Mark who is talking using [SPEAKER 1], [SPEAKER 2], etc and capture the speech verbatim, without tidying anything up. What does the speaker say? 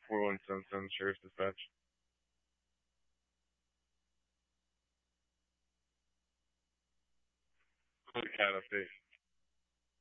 [SPEAKER 1] four one seven seven Sheriff's Dispatch. The cat update.